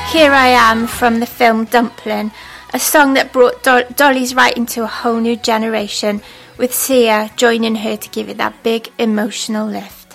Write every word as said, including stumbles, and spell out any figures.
Here I Am from the film Dumpling, a song that brought Do- Dolly's writing to a whole new generation, with Sia joining her to give it that big emotional lift.